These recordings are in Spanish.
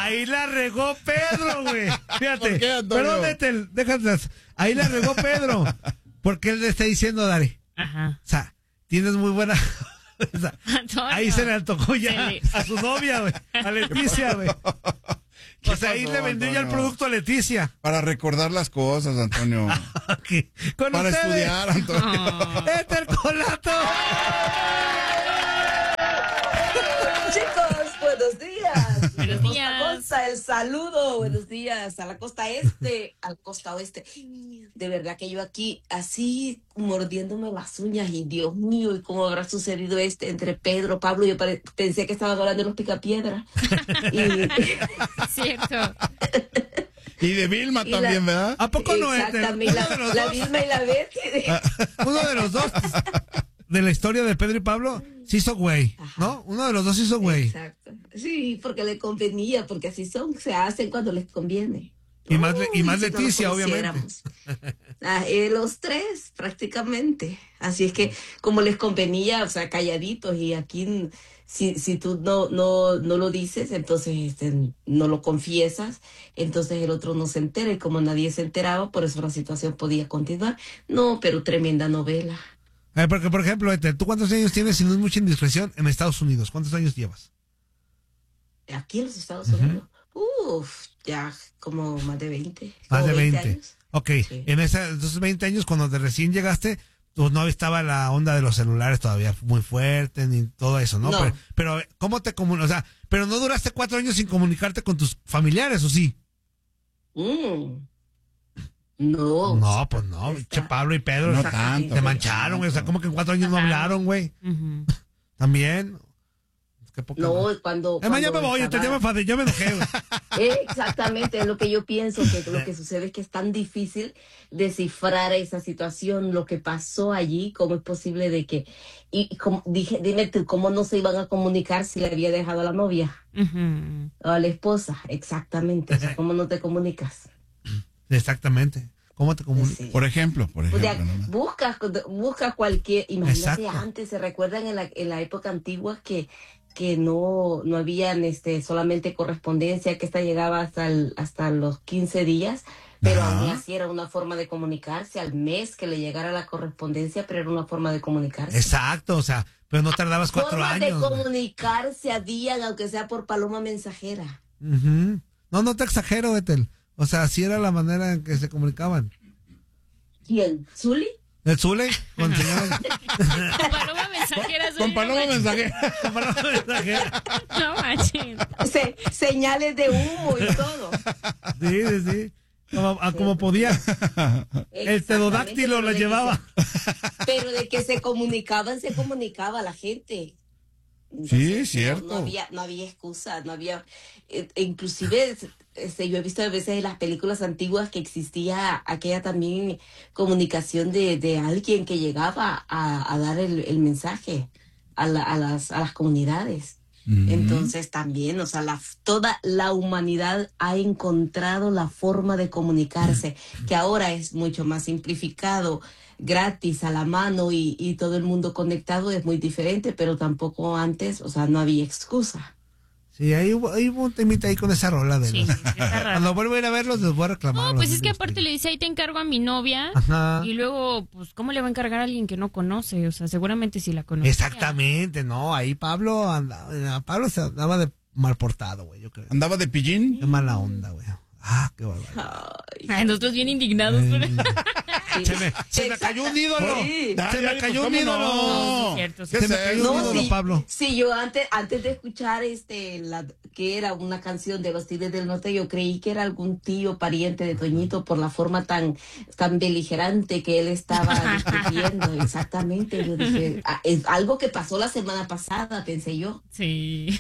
Ahí la regó Pedro, güey. Fíjate. ¿Por qué, Antonio? Perdón, déjate. Ahí la regó Pedro. Porque él le está diciendo, Dari. Ajá. O sea, tienes muy buena. O sea, ahí se le antojó ya a su novia, güey. A Leticia, güey. O sea, ahí le vendió ya el producto a Leticia. Para recordar las cosas, Antonio. Okay. Para ustedes, estudiar, Antonio. Éter Colato. Chicos, buenos días. Buenos días. Costa, el saludo. Buenos días a la costa este, al costa oeste. De verdad que yo aquí así mordiéndome las uñas y Dios mío, ¿y cómo habrá sucedido entre Pedro, Pablo? Yo pensé que estaban hablando de los picapiedras. Cierto. Y de Vilma también, ¿verdad? ¿A poco no es? Exactamente, la Vilma y la Betty. Uno de los dos de la historia de Pedro y Pablo se hizo güey, ¿no? Uno de los dos se hizo güey. Exacto. Sí, porque le convenía, porque así se hacen cuando les conviene. Y más Si Leticia, no lo obviamente. Los tres, prácticamente. Así es que, como les convenía, o sea, calladitos, y aquí, si tú no lo dices, entonces no lo confiesas, entonces el otro no se entera, y como nadie se enteraba, por eso la situación podía continuar. No, pero tremenda novela. Porque, por ejemplo, ¿tú cuántos años tienes, si no es mucha indiscreción, en Estados Unidos? ¿Cuántos años llevas? Aquí en los Estados Unidos, ya como más de 20. Más de 20 años. Ok, Sí. en esos 20 años, cuando recién llegaste, pues no estaba la onda de los celulares todavía muy fuerte, ni todo eso, ¿no? No. Pero ¿cómo te comunicas? O sea, pero no duraste 4 años sin comunicarte con tus familiares, ¿o sí? No. No, pues no, che, Pablo y Pedro No se tanto. mancharon, güey. O sea, como que en 4 años no hablaron, güey. Ujú. También. Qué poca No, madre. cuando Ya me voy, ya me enojé, güey. Exactamente, es lo que yo pienso, que lo que sucede es que es tan difícil descifrar esa situación, lo que pasó allí, cómo es posible de que, y como dime tú, cómo no se iban a comunicar si le había dejado a la novia Ujú. o a la esposa, exactamente, o sea, cómo no te comunicas. Exactamente. ¿Cómo te comunicas? Sí. Por ejemplo, O sea, ¿no? buscas cualquier, imagínate Exacto. antes, se recuerdan en la época antigua que no habían solamente correspondencia, que esta llegaba hasta los 15 días, pero Ajá. aún así era una forma de comunicarse, al mes que le llegara la correspondencia, pero era una forma de comunicarse. Exacto, o sea, pero no tardabas 4 Formas de años. güey. comunicarse habían, aunque sea por paloma mensajera. Ujú. No te exagero, Betel. O sea, así era la manera en que se comunicaban. ¿Quién? ¿Zuli? ¿El Zule? Con señora. Paloma mensajera. Con paloma mensajera. con palabra mensajera. No manches. Señales de humo y todo. Sí. Como podía. El pterodáctilo la Pero de que llevaba. Pero de que se comunicaba la gente. Sí, cierto. No había excusa, no había, inclusive yo he visto a veces en las películas antiguas que existía aquella también comunicación de alguien que llegaba a dar el mensaje a las comunidades. Entonces también, o sea, toda la humanidad ha encontrado la forma de comunicarse, que ahora es mucho más simplificado, gratis, a la mano y todo el mundo conectado, es muy diferente, pero tampoco antes, o sea, no había excusa. Sí, ahí hubo un temita ahí con esa rola de Sí, los- está raro. Cuando vuelvo a ir a verlos, les voy a reclamar. No, pues es que aparte le dice, ahí te encargo a mi novia. Ajá. Y luego, pues, ¿cómo le va a encargar a alguien que no conoce? O sea, seguramente si la conoce. Exactamente, no, ahí Pablo se andaba de mal portado, güey, yo creo. ¿Andaba de pillín? Qué mala onda, güey. Qué barbaridad. Ay, nosotros bien indignados. Se me cayó un ídolo. Sí. Se me cayó un ídolo. No, sí es cierto, sí. ¿Qué Se me es cayó eso? un ídolo, Pablo. Sí, yo antes de escuchar que era una canción de los Tigres del Norte, yo creí que era algún tío pariente de Toñito por la forma tan beligerante que él estaba discutiendo. Exactamente, yo dije, es algo que pasó la semana pasada, pensé yo. Sí.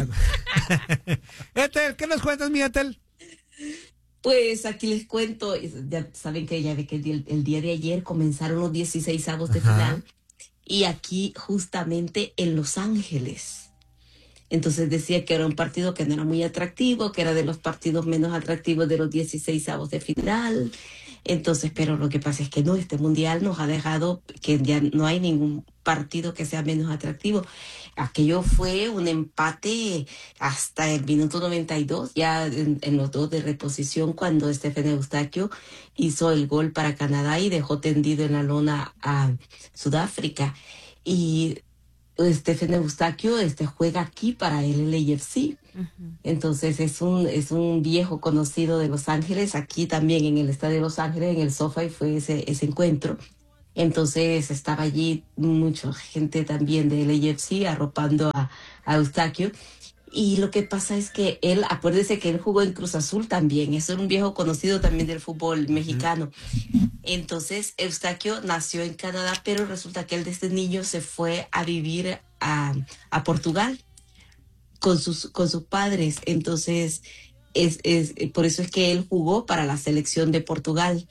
Etel, ¿qué nos cuentas, mi Etel? Pues aquí les cuento, ya saben que el día de ayer comenzaron los 16avos de Ajá. final, y aquí justamente en Los Ángeles. Entonces decía que era un partido que no era muy atractivo, que era de los partidos menos atractivos de los 16avos de final. Entonces, pero lo que pasa es que no, este mundial nos ha dejado que ya no hay ningún partido que sea menos atractivo. Aquello fue un empate hasta el minuto 92, ya en los dos de reposición, cuando Stephen Eustaquio hizo el gol para Canadá y dejó tendido en la lona a Sudáfrica. Y Stephen Eustaquio juega aquí para el LAFC. Entonces es un viejo conocido de Los Ángeles, aquí también en el estadio de Los Ángeles, en el SoFi fue ese encuentro. Entonces estaba allí mucha gente también del LAFC arropando a Eustaquio. Y lo que pasa es que él, acuérdese que él jugó en Cruz Azul también, es un viejo conocido también del fútbol mexicano. Entonces Eustaquio nació en Canadá, pero resulta que él desde niño se fue a vivir a Portugal con sus padres. Entonces por eso es que él jugó para la selección de Portugal.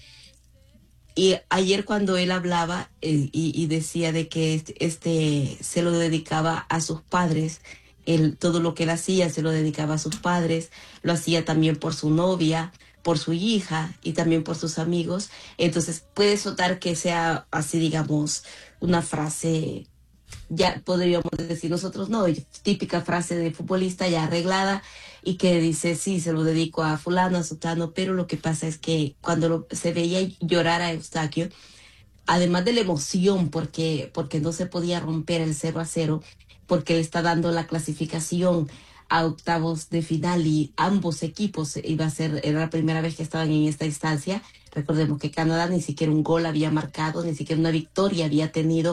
Y ayer cuando él hablaba y decía de que se lo dedicaba a sus padres, todo lo que él hacía se lo dedicaba a sus padres, lo hacía también por su novia, por su hija y también por sus amigos. Entonces puede sonar que sea así, digamos, una frase, ya podríamos decir nosotros, no, típica frase de futbolista ya arreglada, y que dice, sí, se lo dedico a fulano, a sutano, pero lo que pasa es que cuando se veía llorar a Eustaquio, además de la emoción, porque no se podía romper el 0-0, porque le está dando la clasificación a octavos de final y ambos equipos era la primera vez que estaban en esta instancia. Recordemos que Canadá ni siquiera un gol había marcado, ni siquiera una victoria había tenido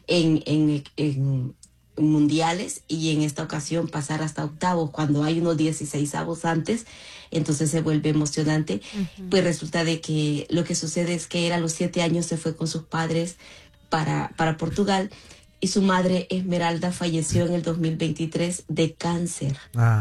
en mundiales, y en esta ocasión pasar hasta octavos cuando hay unos 16avos antes, entonces se vuelve emocionante. Pues resulta de que lo que sucede es que él a los 7 años se fue con sus padres para Portugal, y su madre Esmeralda falleció en el 2023 de cáncer.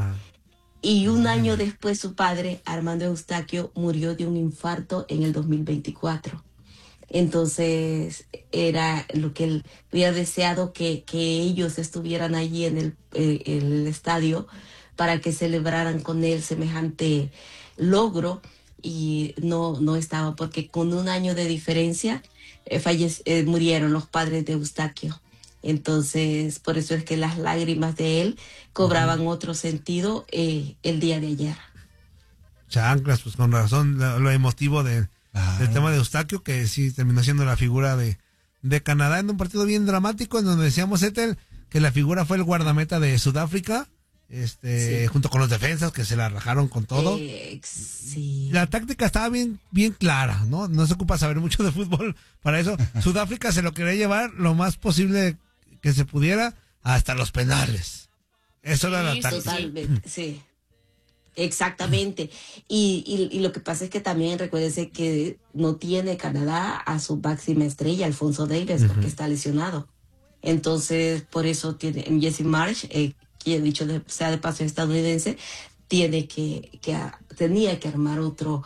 Y un año después su padre, Armando Eustaquio, murió de un infarto en el 2024. Entonces era lo que él había deseado, que ellos estuvieran allí en el estadio para que celebraran con él semejante logro, y no estaba, porque con un año de diferencia murieron los padres de Eustaquio. Entonces por eso es que las lágrimas de él cobraban otro sentido el día de ayer. Chanclas, pues con razón lo emotivo del tema de Eustaquio, que sí terminó siendo la figura de Canadá en un partido bien dramático, en donde decíamos, Ethel, que la figura fue el guardameta de Sudáfrica, sí, junto con los defensas que se la rajaron con todo. Sí. La táctica estaba bien clara, ¿no? No se ocupa saber mucho de fútbol para eso. Sudáfrica se lo quería llevar lo más posible que se pudiera hasta los penales. Eso era la táctica. Totalmente, sí. Exactamente. Y lo que pasa es que también recuérdese que no tiene Canadá a su máxima estrella, Alfonso Davies, porque está lesionado. Entonces, por eso tiene Jesse Marsh, que dicho sea de paso estadounidense, tenía que armar otro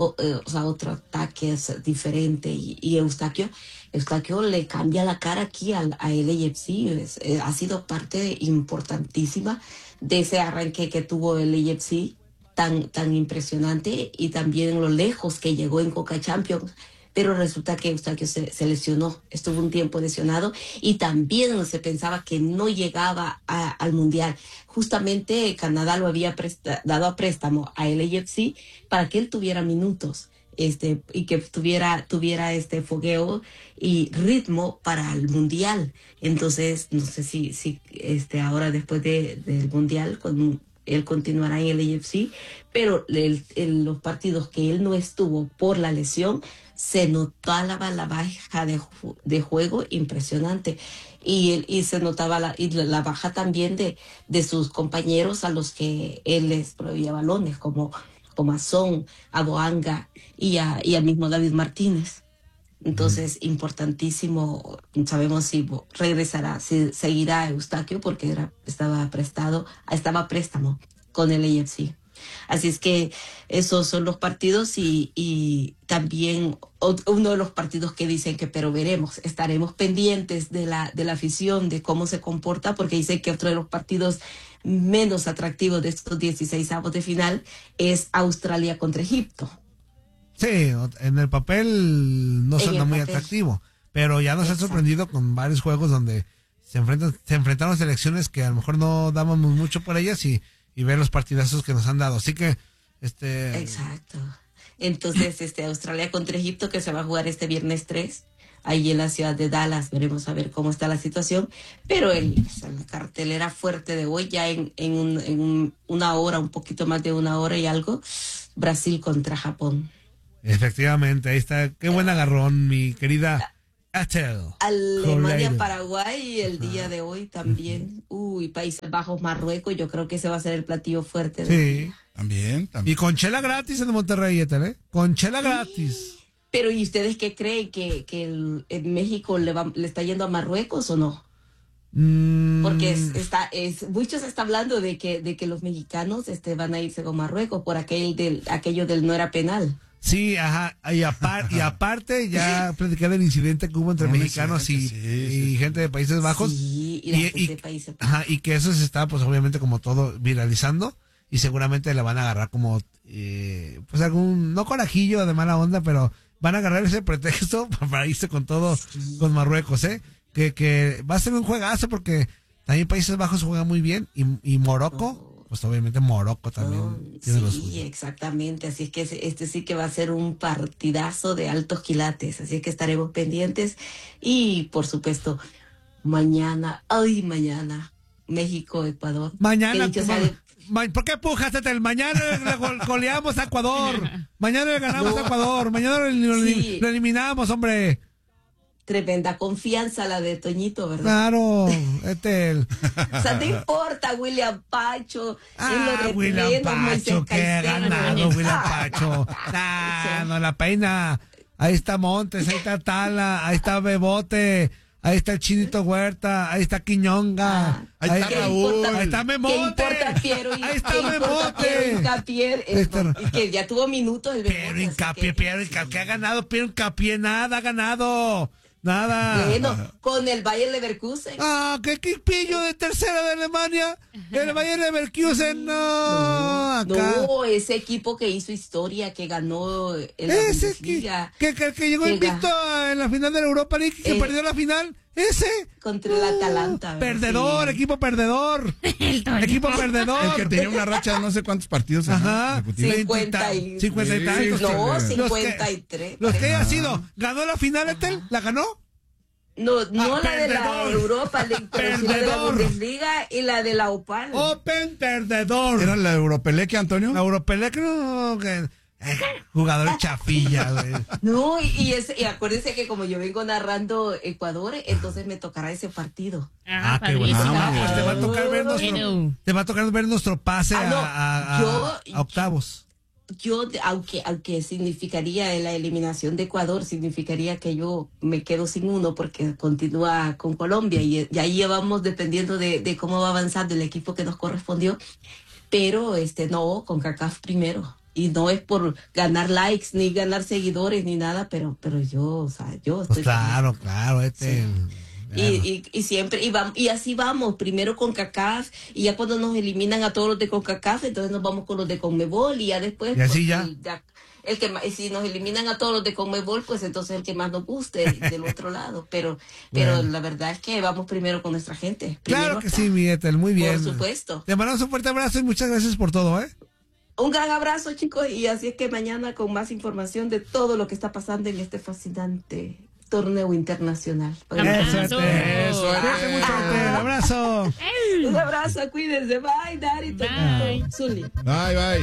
ataque diferente. Y Eustaquio le cambia la cara aquí a LAFC. Ha sido parte importantísima de ese arranque que tuvo el LAFC tan impresionante, y también lo lejos que llegó en Conca Champions. Pero resulta que Eustaquio se lesionó, estuvo un tiempo lesionado, y también se pensaba que no llegaba al Mundial. Justamente Canadá lo había dado a préstamo a LAFC para que él tuviera minutos y que tuviera fogueo y ritmo para el Mundial. Entonces, no sé si ahora después del Mundial él continuará en el LAFC, pero los partidos que él no estuvo por la lesión, se notaba la baja de juego impresionante, y se notaba la baja también de sus compañeros a los que él les proveía balones, como a Son, a Boanga y al mismo David Martínez. Entonces, importantísimo, sabemos si regresará, si seguirá Eustaquio, porque estaba a préstamo con el AFC. Así es que esos son los partidos, y también uno de los partidos que dicen que, pero veremos, estaremos pendientes de la afición, de cómo se comporta, porque dicen que otro de los partidos menos atractivos de estos 16avos de final es Australia contra Egipto. Sí, en el papel no En suena el muy papel. atractivo, pero ya nos ha Exacto. sorprendido con varios juegos donde se enfrentaron selecciones que a lo mejor no dábamos mucho por ellas y ver los partidazos que nos han dado. Así que, Exacto. Entonces, Australia contra Egipto, que se va a jugar este viernes 3, ahí en la ciudad de Dallas. Veremos a ver cómo está la situación. Pero la cartelera fuerte de hoy, ya en una hora, un poquito más de una hora y algo, Brasil contra Japón. efectivamente, ahí está. Qué buen agarrón, mi querida Atel. Alemania, Paraguay y el día de hoy también. Uy, Países Bajos, Marruecos, yo creo que ese va a ser el platillo fuerte. Sí. También. Y con chela gratis en Monterrey, Etel, ¿eh? Con chela gratis. Pero ¿y ustedes qué creen? ¿Que en México le está yendo a Marruecos o no? Porque muchos están hablando de que los mexicanos van a irse con Marruecos por aquello del no era penal. Sí, ajá. Y aparte ya platiqué del incidente que hubo entre mexicanos y gente de Países Bajos. Sí, y la gente de Países Bajos. Ajá, y que eso se está, pues obviamente, como todo, viralizando. Y seguramente le van a agarrar como, pues algún, no corajillo de mala onda, pero van a agarrar ese pretexto para irse con todo, con Marruecos, ¿eh? Que va a ser un juegazo porque también Países Bajos juega muy bien y Morocco, pues obviamente Morocco también tiene los suyos. Sí, exactamente. Así es que este sí que va a ser un partidazo de altos quilates. Así es que estaremos pendientes. Y, por supuesto, mañana, México, Ecuador. Mañana, ¿por qué pujas, Etel? Mañana le goleamos a Ecuador. Mañana le ganamos a Ecuador. Mañana lo eliminamos, hombre. Tremenda confianza la de Toñito, ¿verdad? Claro, Etel. O sea, no importa, William Pacho. William Pacho, que ha ganado William Pacho. No la peina. Ahí está Montes, ahí está Tala, ahí está Bebote, ahí está el Chinito Huerta, ahí está Quiñonga, ahí está Raúl, ahí está Memote. ¿Qué importa Piero? Ahí está Memote. Hincapié, que ya tuvo minutos el Piero Hincapié, que ha ganado Piero Hincapié, nada ha ganado. Nada. Bueno, con el Bayer Leverkusen. Qué equipillo de tercera de Alemania. El Bayer Leverkusen, no. No, ese equipo que hizo historia, que ganó la Bundesliga. Que llegó invicto en la final de la Europa League, que perdió la final. Ese. Contra el Atalanta. Perdedor, sí. Equipo perdedor. Equipo perdedor. El que tenía una racha de no sé cuántos partidos. Ajá. 50 y tantos. No, 53. Los que haya sido. ¿Ganó la final, Etel? ¿La ganó? No, la de la Europa League, pero sí la de la Bundesliga y la de la Opal. Open perdedor. ¿Era la Europeleque, Antonio? La Europeleque, no, jugador chafilla, güey. No, y acuérdense que como yo vengo narrando Ecuador, entonces me tocará ese partido. Qué bueno. Pues te va a tocar ver nuestro pase a octavos. Yo, aunque significaría la eliminación de Ecuador, significaría que yo me quedo sin uno porque continúa con Colombia y ahí llevamos dependiendo de cómo va avanzando el equipo que nos correspondió, pero no, con CONCACAF primero. Y no es por ganar likes, ni ganar seguidores, ni nada, pero yo estoy... Pues claro, Sí. Y siempre, y así vamos, primero con CONCACAF, y ya cuando nos eliminan a todos los de CONCACAF, entonces nos vamos con los de CONMEBOL, y ya después... Y así ya. El que más, si nos eliminan a todos los de CONMEBOL, pues entonces el que más nos guste del otro lado. Pero la verdad es que vamos primero con nuestra gente. Claro que sí, mi Etel, muy bien. Por supuesto. Te mandamos un fuerte abrazo y muchas gracias por todo, ¿eh? Un gran abrazo, chicos, y así es que mañana con más información de todo lo que está pasando en este fascinante torneo internacional. Eso. Un abrazo. Un abrazo, cuídense. Bye, Dari. Bye. Zuli. Bye.